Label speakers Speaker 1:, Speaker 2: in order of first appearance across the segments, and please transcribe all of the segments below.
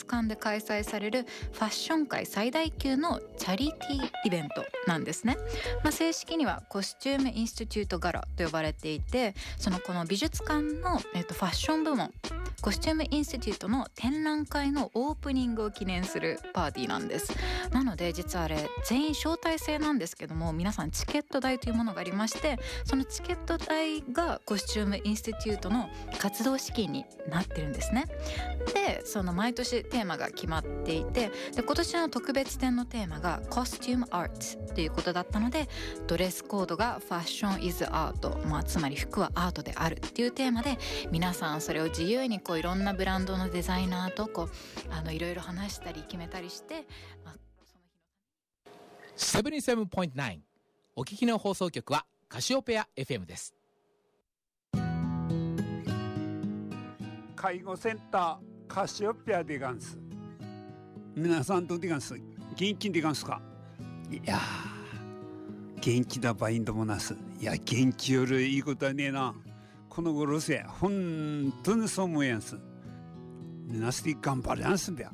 Speaker 1: 術館で開催されるファッション界最大級のチャリティーイベントなんですね。正式にはコスチュームインスティテュートガラと呼ばれていて、この美術館の、ファッション部門コスチュームインスティテュートの展覧会のオープニングを記念するパーティーなんです。なので実はあれ全員招待制なんですけども、皆さんチケット代というものがありまして、そのチケット代がコスチュームインスティテュートの活動資金になってるんですね。で毎年テーマが決まっていて、で今年の特別展のテーマがコスチュームアートということだったので、ドレスコードがファッションイズアート、つまり服はアートであるっていうテーマで、皆さんそれを自由にいろんなブランドのデザイナーといろいろ話したり決めたりして、
Speaker 2: 77.9 お聞きの放送局はカシオペア FM です。
Speaker 3: 介護センターカシオペアでガンス。皆さんどうでガンス、元気でガンスか。いや元気だバインドもなす。いや元気よりいいことはねえな。この頃せ本当にそう思うやんす。皆さん頑張りやんすんだよ、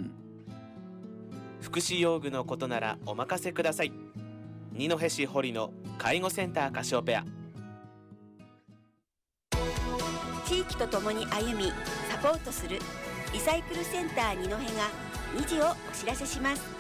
Speaker 4: 福祉用具のことならお任せください。二戸市堀の介護センターカシオペア。
Speaker 5: 地域とともに歩みサポートするリサイクルセンター二戸が2時をお知らせします。